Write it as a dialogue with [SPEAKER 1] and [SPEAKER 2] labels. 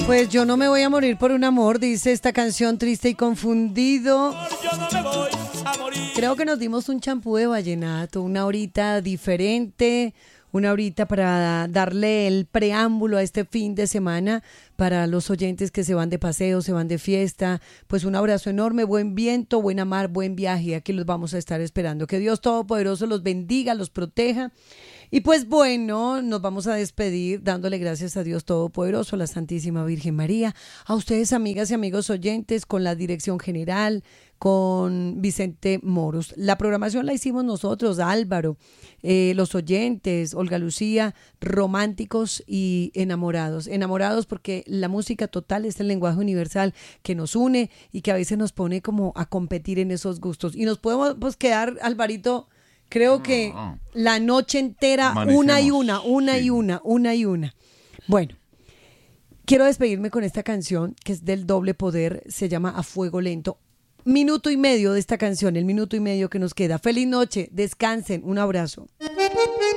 [SPEAKER 1] Pues yo no me voy a morir por un amor, dice esta canción triste y confundido.
[SPEAKER 2] Yo no me voy a morir.
[SPEAKER 1] Creo que nos dimos un champú de vallenato, una horita diferente, una horita para darle el preámbulo a este fin de semana para los oyentes que se van de paseo, se van de fiesta. Pues un abrazo enorme, buen viento, buena mar, buen viaje. Aquí los vamos a estar esperando. Que Dios Todopoderoso los bendiga, los proteja. Y pues bueno, nos vamos a despedir dándole gracias a Dios Todopoderoso, a la Santísima Virgen María, a ustedes amigas y amigos oyentes, con la dirección general, con Vicente Moros. La programación la hicimos nosotros, Álvaro, los oyentes, Olga Lucía, románticos y enamorados. Enamorados porque la música total es el lenguaje universal que nos une y que a veces nos pone como a competir en esos gustos. Y nos podemos pues, quedar, Alvarito, creo que la noche entera, una y una. Bueno, quiero despedirme con esta canción que es del Doble Poder, se llama A Fuego Lento. Minuto y medio de esta canción, el minuto y medio que nos queda. Feliz noche, descansen, un abrazo.